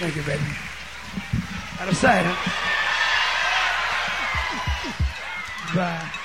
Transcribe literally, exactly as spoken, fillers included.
Thank you, baby. Out of sight, huh? Bye.